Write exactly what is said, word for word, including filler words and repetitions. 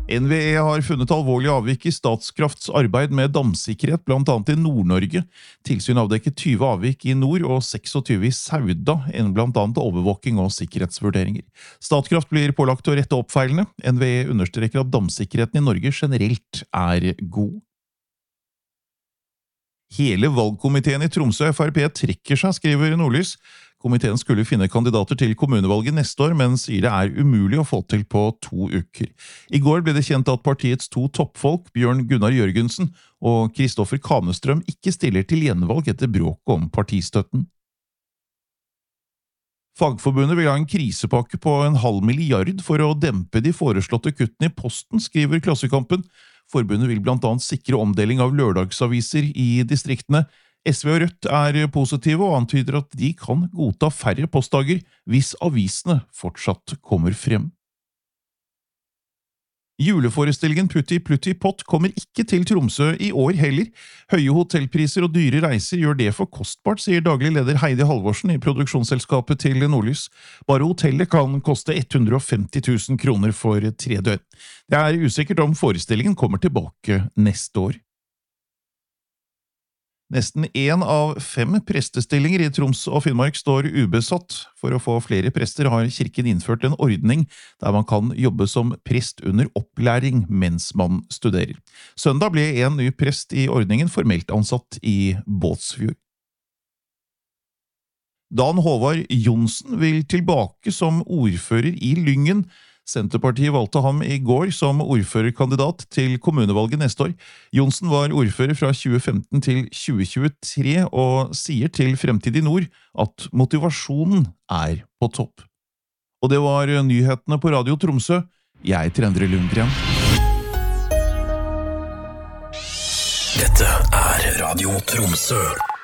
N V E har funnet alvorlig avvik i Statskrafts arbeid med damsikkerhet, blant annet i Nord-Norge. Tilsyn avdekket tjue avvik i nord og seksogtyve i Sauda, enn blant annet overvåking og sikkerhetsvurderinger. Statkraft blir pålagt å rette opp feilene. N V E understreker at damsikkerheten i Norge generelt er god. Hele valgkomiteen i Tromsø F R P trekker seg, skriver Nordlys. Komiteen skulle finne kandidater til kommunevalget neste år, men sier det er umulig å få til på to uker. I går ble det kjent at partiets to toppfolk, Bjørn Gunnar Jørgensen og Kristoffer Kanestrøm, ikke stiller til gjenvalg etter bråk om partistøtten. Fagforbundet vil ha en krisepakke på en halv milliard for å dempe de foreslåtte kuttene i posten, skriver Klassekampen. Forbundet vil blant annet sikre omdeling av lørdagsaviser i distriktene. S V og Rødt er positive og antyder at de kan godta færre postdager hvis avisene fortsatt kommer frem. Juleforestillingen Putti Plutti Pott kommer ikke til Tromsø i år heller. Høye hotellpriser og dyre reiser gjør det for kostbart, sier daglig leder Heidi Halvorsen i produksjonsselskapet til Nordlys. Bare hotellet kan koste hundre og femti tusen kroner for tre døgn. Det er usikkert om forestillingen kommer tilbake neste år. Nesten en av fem prestestillinger i Troms og Finnmark står ubesatt. For å få flere prester har kirken innført en ordning der man kan jobbe som prest under opplæring mens man studerer. Søndag ble en ny prest i ordningen formelt ansatt i Båtsfjord. Dan Håvard Johnsen vil tilbake som ordfører i Lyngen. Senterpartiet valgte ham i går som ordførerkandidat til kommunevalget neste år. Johnsen var ordfører fra tjue femten til tjue tjuetre og sier til Fremtid i Nord at motivasjonen er på topp. Og det var nyhetene på Radio Tromsø. Jeg heter Endre Lundgren. Dette er Radio Tromsø.